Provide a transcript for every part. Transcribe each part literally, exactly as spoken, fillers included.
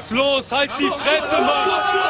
Was los? Halt die Fresse, Mann!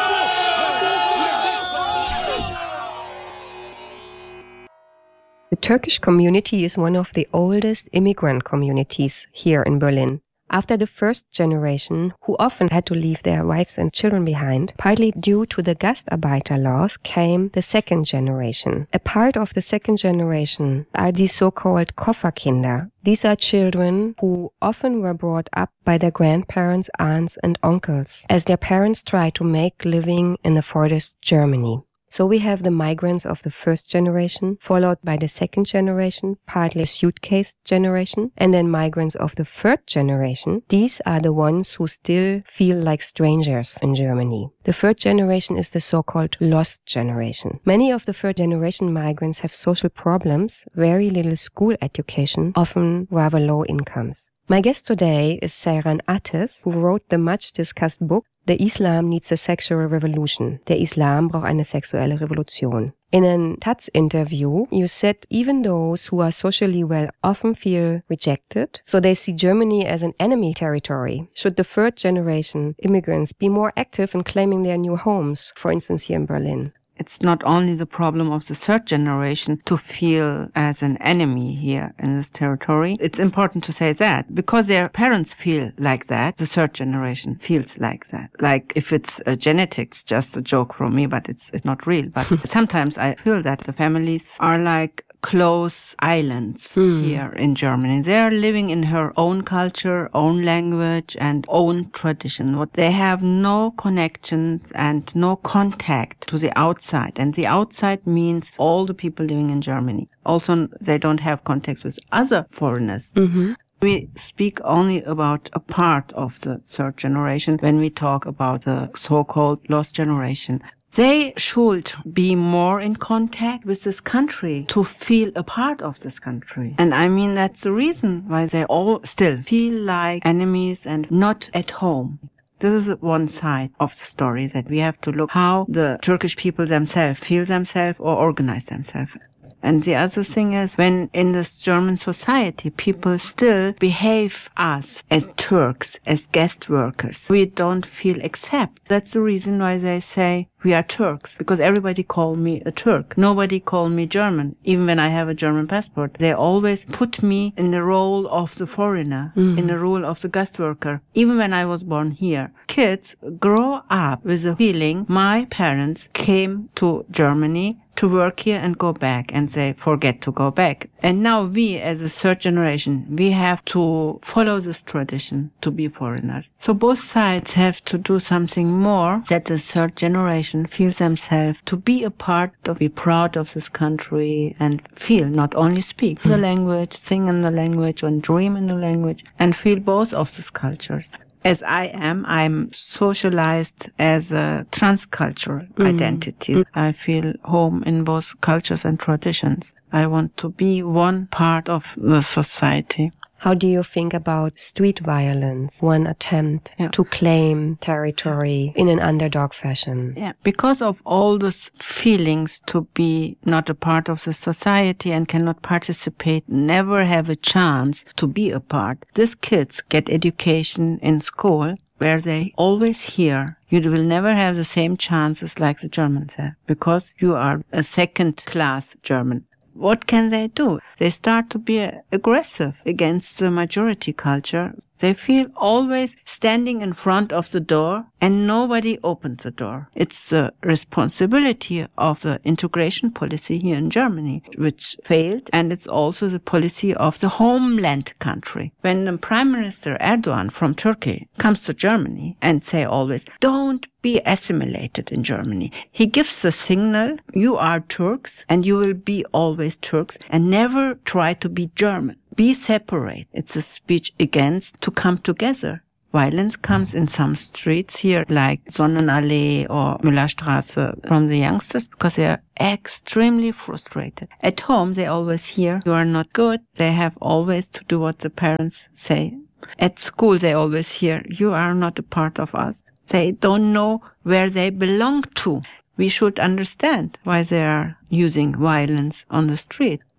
The Turkish community is one of the oldest immigrant communities here in Berlin. After the first generation, who often had to leave their wives and children behind, partly due to the Gastarbeiter laws, came the second generation. A part of the second generation are the so-called Kofferkinder. These are children who often were brought up by their grandparents, aunts and uncles, as their parents tried to make living in the farthest Germany. So we have the migrants of the first generation, followed by the second generation, partly suitcase generation, and then migrants of the third generation. These are the ones who still feel like strangers in Germany. The third generation is the so-called lost generation. Many of the third generation migrants have social problems, very little school education, often rather low incomes. My guest today is Seyran Ateş, who wrote the much-discussed book The Islam Needs a Sexual Revolution. Der Islam braucht eine sexuelle Revolution. In an Taz interview, you said even those who are socially well often feel rejected, so they see Germany as an enemy territory. Should the third generation immigrants be more active in claiming their new homes, for instance here in Berlin? It's not only the problem of the third generation to feel as an enemy here in this territory. It's important to say that because their parents feel like that, the third generation feels like that. Like if it's uh, genetics, just a joke from me, but it's, it's not real. But sometimes I feel that the families are like close islands mm. here in Germany. They are living in her own culture, own language, and own tradition. They have no connections and no contact to the outside. And the outside means all the people living in Germany. Also, they don't have contacts with other foreigners. Mm-hmm. We speak only about a part of the third generation when we talk about the so-called lost generation. They should be more in contact with this country to feel a part of this country. And I mean, that's the reason why they all still feel like enemies and not at home. This is one side of the story that we have to look how the Turkish people themselves feel themselves or organize themselves. And the other thing is when in this German society, people still behave us as Turks, as guest workers. We don't feel accept. That's the reason why they say we are Turks, because everybody call me a Turk. Nobody call me German. Even when I have a German passport, they always put me in the role of the foreigner, mm. in the role of the guest worker. Even when I was born here, kids grow up with the feeling my parents came to Germany to work here and go back, and they forget to go back. And now we, as a third generation, we have to follow this tradition to be foreigners. So both sides have to do something more that the third generation feels themselves to be a part of, be proud of this country and feel, not only speak the language, sing in the language and dream in the language and feel both of these cultures. As I am, I'm socialized as a transcultural mm. identity. Mm. I feel home in both cultures and traditions. I want to be one part of the society. How do you think about street violence, one attempt yeah. to claim territory in an underdog fashion? Yeah, because of all those feelings to be not a part of the society and cannot participate, never have a chance to be a part. These kids get education in school where they always hear you will never have the same chances like the Germans have because you are a second-class German. What can they do? They start to be aggressive against the majority culture. They feel always standing in front of the door and nobody opens the door. It's the responsibility of the integration policy here in Germany, which failed, and it's also the policy of the homeland country. When the Prime Minister Erdogan from Turkey comes to Germany and say always, don't be assimilated in Germany. He gives the signal, you are Turks and you will be always Turks and never try to be German. Be separate. It's a speech against to come together. Violence comes in some streets here, like Sonnenallee or Müllerstraße, from the youngsters because they are extremely frustrated. At home, they always hear, you are not good. They have always to do what the parents say. At school, they always hear, you are not a part of us. They don't know where they belong to. We should understand why they are using violence on the street.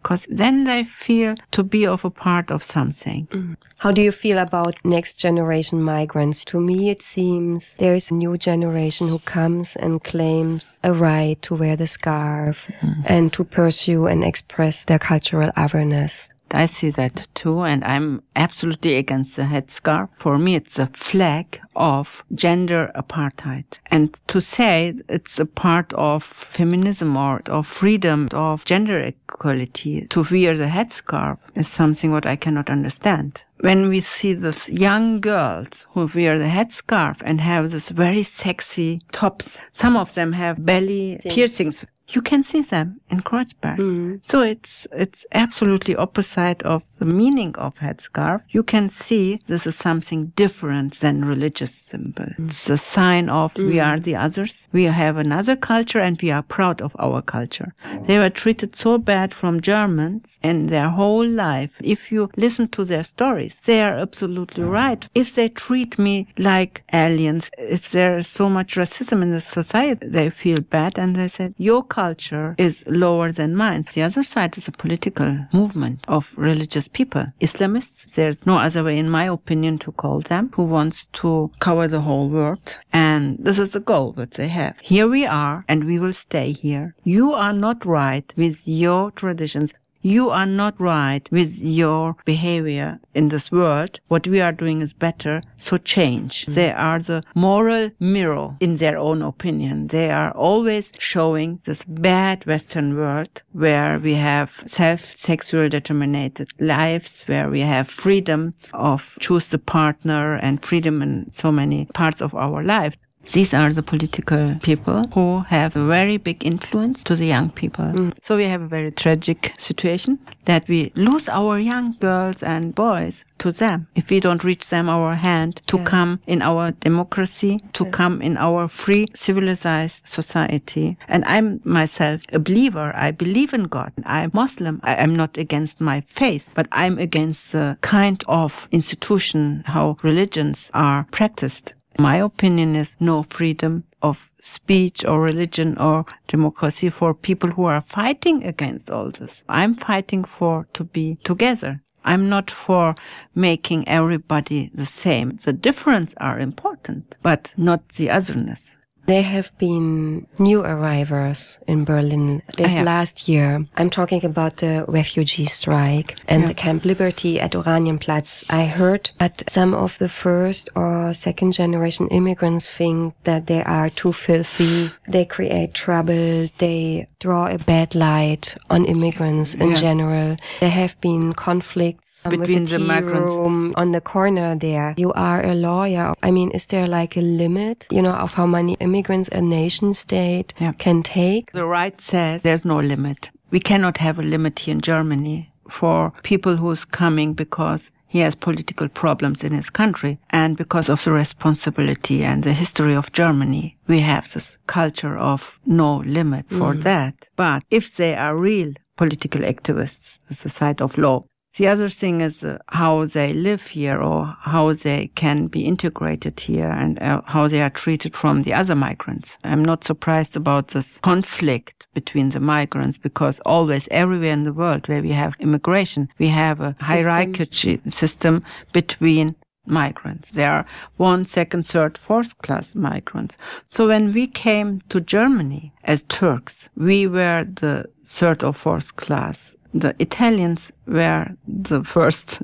because then they feel to be of a part of something. Mm. How do you feel about next generation migrants? To me, it seems there is a new generation who comes and claims a right to wear the scarf mm. and to pursue and express their cultural otherness. I see that too, and I'm absolutely against the headscarf. For me, it's a flag of gender apartheid. And to say it's a part of feminism or of freedom, of gender equality, to wear the headscarf is something what I cannot understand. When we see these young girls who wear the headscarf and have this very sexy tops, some of them have belly piercings. You can see them in Kreuzberg. Mm. So it's it's absolutely opposite of the meaning of headscarf. You can see this is something different than religious symbol. Mm. It's a sign of mm. we are the others. We have another culture and we are proud of our culture. They were treated so bad from Germans in their whole life. If you listen to their stories, they are absolutely right. If they treat me like aliens, if there is so much racism in the society, they feel bad and they said, your culture is lower than mine. The other side is a political movement of religious people. Islamists, there's no other way, in my opinion, to call them, who wants to cover the whole world. And this is the goal that they have. Here we are, and we will stay here. You are not right with your traditions. You are not right with your behavior in this world. What we are doing is better, so change. Mm-hmm. They are the moral mirror in their own opinion. They are always showing this bad Western world where we have self-sexual determined lives, where we have freedom of choose the partner and freedom in so many parts of our life. These are the political people who have a very big influence to the young people. Mm. So we have a very tragic situation that we lose our young girls and boys to them if we don't reach them our hand to yeah. come in our democracy, to yeah. come in our free, civilized society. And I'm myself a believer. I believe in God. I'm Muslim. I am not against my faith, but I'm against the kind of institution how religions are practiced. My opinion is no freedom of speech or religion or democracy for people who are fighting against all this. I'm fighting for to be together. I'm not for making everybody the same. The differences are important, but not the otherness. There have been new arrivals in Berlin this last year. I'm talking about the refugee strike and yeah. the Camp Liberty at Oranienplatz. I heard that some of the first or second generation immigrants think that they are too filthy. They create trouble. They draw a bad light on immigrants in yeah. general. There have been conflicts between with the, the tea migrants room on the corner there. You are a lawyer. I mean, is there like a limit, you know, of how many immigrants Immigrants a nation state yeah. can take? The right says there's no limit. We cannot have a limit here in Germany for people who's coming because he has political problems in his country and because of the responsibility and the history of Germany. We have this culture of no limit for mm. that. But if they are real political activists, it's the side of law. The other thing is uh, how they live here or how they can be integrated here and uh, how they are treated from the other migrants. I'm not surprised about this conflict between the migrants because always everywhere in the world where we have immigration, we have a system. hierarchy system between migrants. There are one, second, third, fourth class migrants. So when we came to Germany as Turks, we were the third or fourth class. The Italians were the first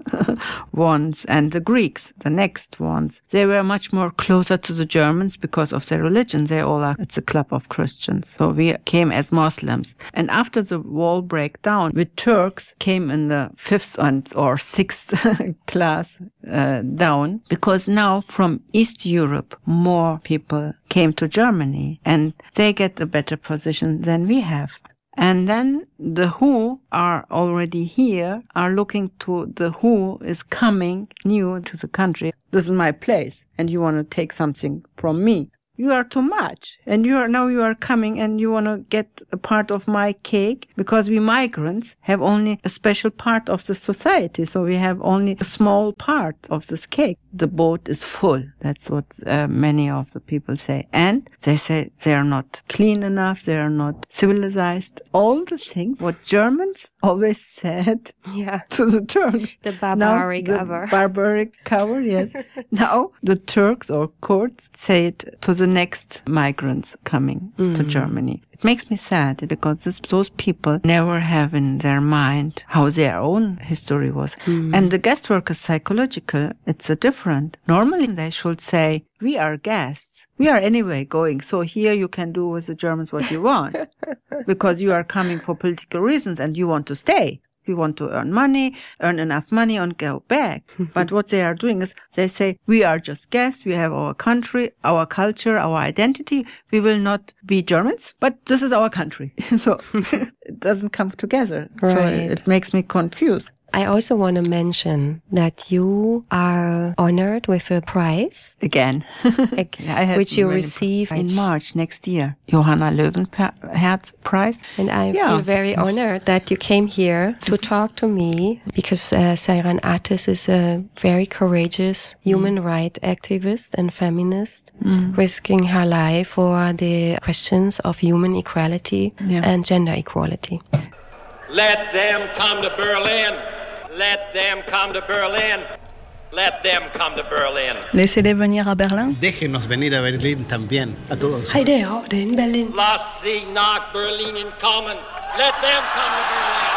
ones and the Greeks, the next ones. They were much more closer to the Germans because of their religion. They all are, it's a club of Christians. So we came as Muslims. And after the wall breakdown, we Turks came in the fifth or sixth class uh, down because now from East Europe, more people came to Germany and they get a better position than we have. And then the who are already here are looking to the who is coming new to the country. This is my place and you want to take something from me. you are too much. And you are now you are coming and you want to get a part of my cake, because we migrants have only a special part of the society. So we have only a small part of this cake. The boat is full. That's what uh, many of the people say. And they say they are not clean enough. They are not civilized. All the things what Germans always said Yeah. to the Turks. The barbaric Now, the cover. Barbaric cover, yes. Now the Turks or Kurds say it to the next migrants coming Mm. to Germany. It makes me sad because this, those people never have in their mind how their own history was. Mm. And the guest workers psychological, it's a different. Normally they should say, we are guests. We are anyway going. So here you can do with the Germans what you want because you are coming for political reasons and you want to stay. We want to earn money, earn enough money and go back. But what they are doing is they say, we are just guests. We have our country, our culture, our identity. We will not be Germans, but this is our country. So it doesn't come together. Right. So it makes me confused. I also want to mention that you are honored with a prize, Again. I had which you many- receive in March next year. Johanna Löwenherz Prize. And I Yeah. feel very honored that you came here to talk to me, because uh, Seyran Ateş is a very courageous human rights activist and feminist, risking her life for the questions of human equality Yeah. and gender equality. Let them come to Berlin. Let them come to Berlin. Let them come to Berlin. Laissez-les venir à Berlin. Déjenos venir a Berlín también, a todos. Heide heute in Berlin. Lass sie nach Berlin kommen. Let them come to Berlin.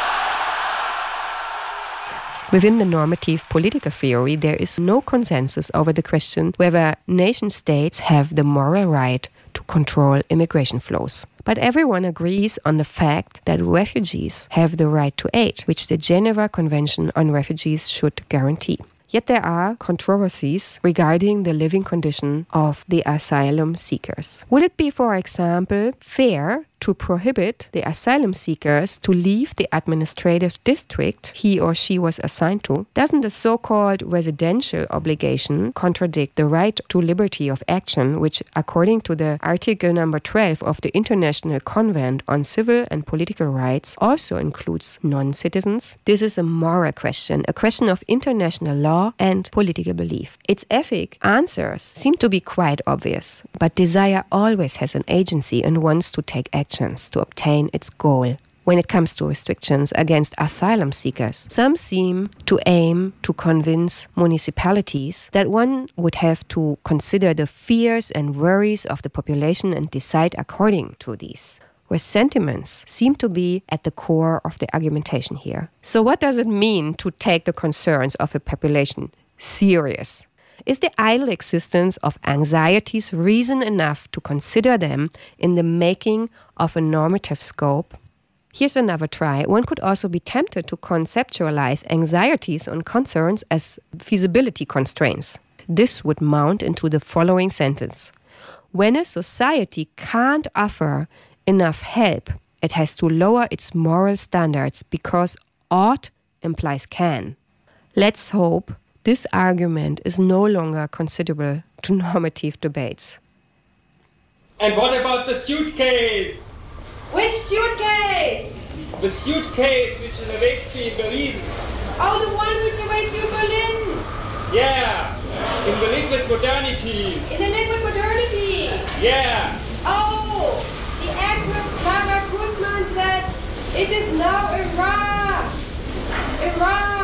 Within the normative political theory, there is no consensus over the question whether nation-states have the moral right to control immigration flows. But everyone agrees on the fact that refugees have the right to aid, which the Geneva Convention on Refugees should guarantee. Yet there are controversies regarding the living condition of the asylum seekers. Would it be, for example, fair to prohibit the asylum seekers to leave the administrative district he or she was assigned to? Doesn't the so-called residential obligation contradict the right to liberty of action, which, according to the Article number twelve of the International Convent on Civil and Political Rights, also includes non-citizens? This is a moral question, a question of international law and political belief. Its ethic answers seem to be quite obvious, but desire always has an agency and wants to take action to obtain its goal. When it comes to restrictions against asylum seekers, some seem to aim to convince municipalities that one would have to consider the fears and worries of the population and decide according to these. Where sentiments seem to be at the core of the argumentation here. So what does it mean to take the concerns of a population serious? Is the idle existence of anxieties reason enough to consider them in the making of a normative scope? Here's another try. One could also be tempted to conceptualize anxieties and concerns as feasibility constraints. This would mount into the following sentence. When a society can't offer enough help, it has to lower its moral standards because ought implies can. Let's hope this argument is no longer considerable to normative debates. And what about the suitcase? Which suitcase? The suitcase which awaits me in Berlin. Oh, the one which awaits you in Berlin. Yeah, in the liquid modernity. In the liquid modernity. Yeah. Oh, the actress Clara Guzman said, it is now a raft. A raft.